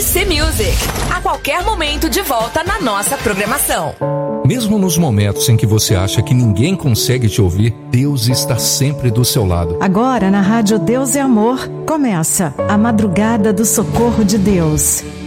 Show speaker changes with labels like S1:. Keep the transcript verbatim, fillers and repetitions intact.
S1: C Music. A qualquer momento de volta na nossa programação.
S2: Mesmo nos momentos em que você acha que ninguém consegue te ouvir, Deus está sempre do seu lado.
S3: Agora na Rádio Deus é Amor, começa a Madrugada do Socorro de Deus.